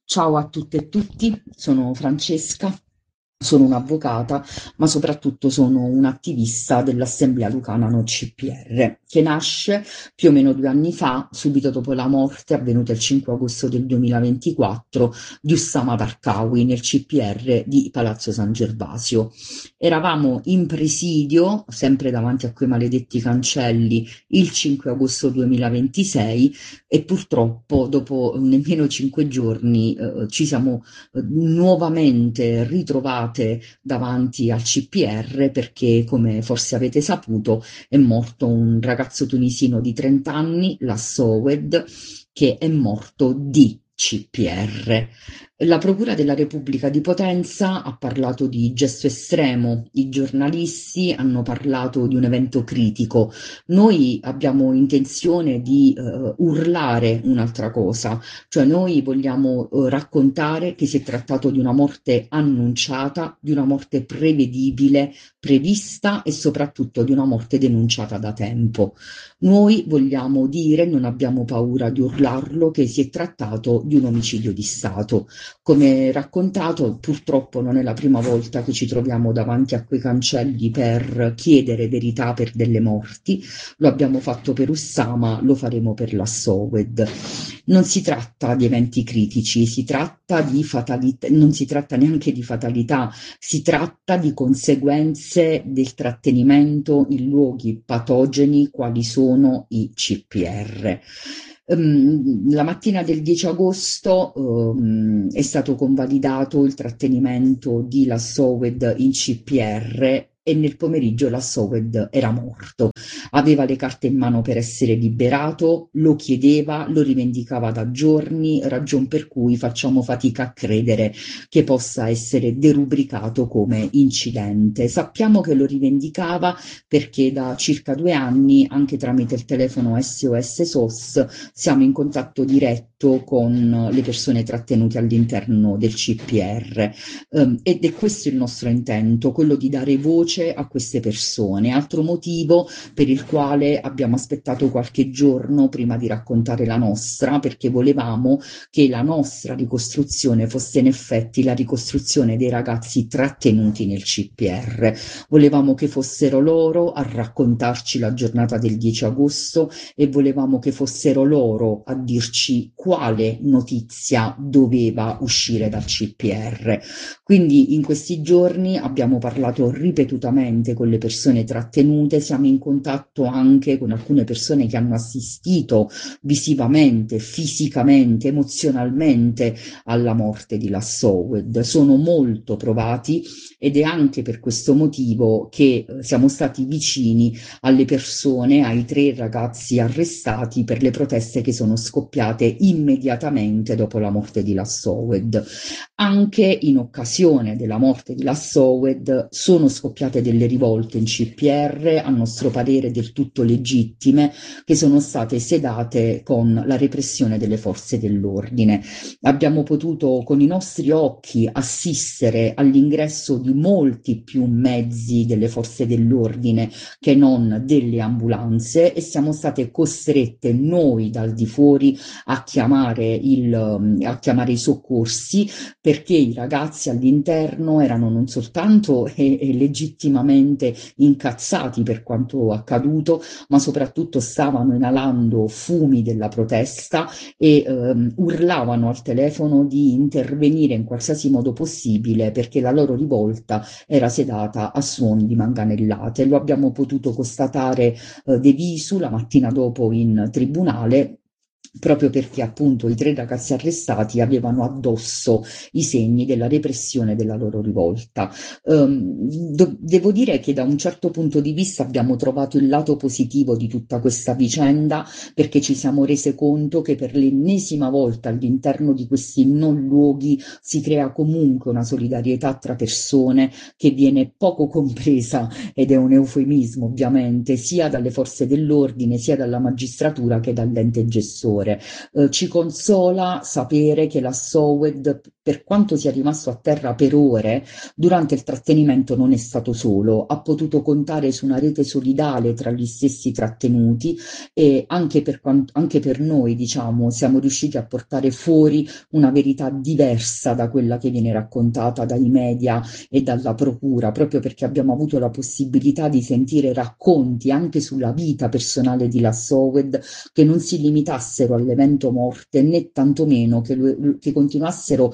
Ciao a tutte e tutti, sono Francesca, sono un'avvocata, ma soprattutto sono un'attivista dell'Assemblea Lucana No CPR, che nasce più o meno 2 anni fa, subito dopo la morte avvenuta il 5 agosto del 2024 di Ussama Tarqawi nel CPR di Palazzo San Gervasio. Eravamo in presidio, sempre davanti a quei maledetti cancelli, il 5 agosto 2026 e purtroppo dopo nemmeno 5 giorni ci siamo nuovamente ritrovate davanti al CPR perché, come forse avete saputo, è morto un ragazzo tunisino di 30 anni, la Sowed, che è morto di CPR. La Procura della Repubblica di Potenza ha parlato di gesto estremo, i giornalisti hanno parlato di un evento critico. Noi abbiamo intenzione di urlare un'altra cosa, cioè noi vogliamo raccontare che si è trattato di una morte annunciata, di una morte prevedibile, prevista e soprattutto di una morte denunciata da tempo. Noi vogliamo dire, non abbiamo paura di urlarlo, che si è trattato di un omicidio di Stato. Come raccontato, purtroppo non è la prima volta che ci troviamo davanti a quei cancelli per chiedere verità per delle morti. Lo abbiamo fatto per Ussama, lo faremo per la Sowed. Non si tratta di eventi critici, si tratta di fatalità, non si tratta neanche di fatalità, si tratta di conseguenze del trattenimento in luoghi patogeni quali sono i CPR. La mattina del 10 agosto è stato convalidato il trattenimento di Lassowed in CPR e nel pomeriggio Lassowed era morto. Aveva le carte in mano per essere liberato, lo chiedeva, lo rivendicava da giorni, ragion per cui facciamo fatica a credere che possa essere derubricato come incidente. Sappiamo che lo rivendicava perché da circa 2 anni, anche tramite il telefono SOS SOS, siamo in contatto diretto con le persone trattenute all'interno del CPR. Ed è questo il nostro intento, quello di dare voce a queste persone. Altro motivo per il quale abbiamo aspettato qualche giorno prima di raccontare la nostra, perché volevamo che la nostra ricostruzione fosse in effetti la ricostruzione dei ragazzi trattenuti nel CPR. Volevamo che fossero loro a raccontarci la giornata del 10 agosto e volevamo che fossero loro a dirci quale notizia doveva uscire dal CPR. Quindi in questi giorni abbiamo parlato ripetutamente con le persone trattenute, siamo in contatto anche con alcune persone che hanno assistito visivamente, fisicamente, emozionalmente alla morte di Lassowed. Sono molto provati ed è anche per questo motivo che siamo stati vicini alle persone, ai 3 ragazzi arrestati per le proteste che sono scoppiate immediatamente dopo la morte di Lassowed. Anche in occasione della morte di Lassowed sono scoppiate delle rivolte in CPR, a nostro parere del tutto legittime, che sono state sedate con la repressione delle forze dell'ordine. Abbiamo potuto con i nostri occhi assistere all'ingresso di molti più mezzi delle forze dell'ordine che non delle ambulanze e siamo state costrette noi dal di fuori a chiamare i soccorsi perché i ragazzi all'interno erano non soltanto legittimamente incazzati per quanto accaduto, ma soprattutto stavano inalando fumi della protesta e urlavano al telefono di intervenire in qualsiasi modo possibile perché la loro rivolta era sedata a suoni di manganellate. Lo abbiamo potuto constatare de visu la mattina dopo in tribunale proprio perché appunto i 3 ragazzi arrestati avevano addosso i segni della repressione della loro rivolta. Devo dire che da un certo punto di vista abbiamo trovato il lato positivo di tutta questa vicenda perché ci siamo rese conto che per l'ennesima volta all'interno di questi non luoghi si crea comunque una solidarietà tra persone che viene poco compresa ed è un eufemismo ovviamente sia dalle forze dell'ordine sia dalla magistratura che dall'ente gestore. dolore. Ci consola sapere che la Sowed, per quanto sia rimasto a terra per ore, durante il trattenimento non è stato solo, ha potuto contare su una rete solidale tra gli stessi trattenuti e anche per noi, diciamo, siamo riusciti a portare fuori una verità diversa da quella che viene raccontata dai media e dalla procura, proprio perché abbiamo avuto la possibilità di sentire racconti anche sulla vita personale di Lassowed che non si limitassero all'evento morte né tantomeno che continuassero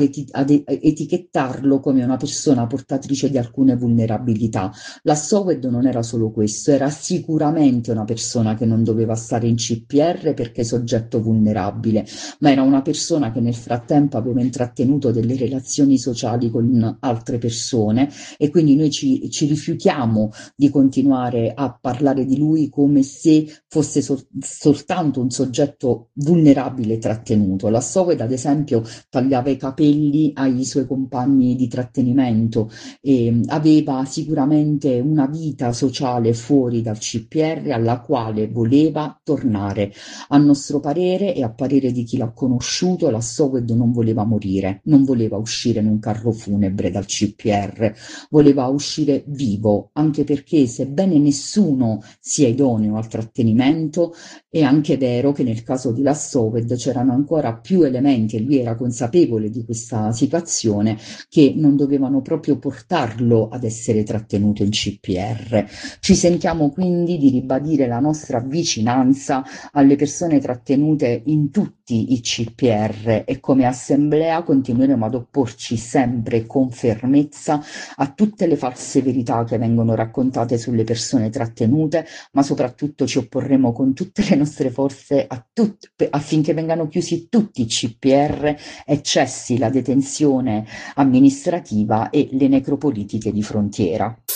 ad etichettarlo come una persona portatrice di alcune vulnerabilità. La Sowed non era solo questo, era sicuramente una persona che non doveva stare in CPR perché soggetto vulnerabile, ma era una persona che nel frattempo aveva intrattenuto delle relazioni sociali con altre persone e quindi noi ci rifiutiamo di continuare a parlare di lui come se fosse soltanto un soggetto vulnerabile trattenuto. La Sowed, ad esempio, tagliava i capelli ai suoi compagni di trattenimento e aveva sicuramente una vita sociale fuori dal CPR alla quale voleva tornare. A nostro parere e a parere di chi l'ha conosciuto, la Sowed non voleva morire, non voleva uscire in un carro funebre dal CPR, voleva uscire vivo, anche perché sebbene nessuno sia idoneo al trattenimento, è anche vero che nel caso di Lassoved c'erano ancora più elementi e lui era consapevole di questa situazione che non dovevano proprio portarlo ad essere trattenuto in CPR. Ci sentiamo quindi di ribadire la nostra vicinanza alle persone trattenute in tutti i CPR e come assemblea continueremo ad opporci sempre con fermezza a tutte le false verità che vengono raccontate sulle persone trattenute, ma soprattutto ci opporremo con tutte le nostre forze affinché vengano chiusi tutti i CPR e cessi la detenzione amministrativa e le necropolitiche di frontiera.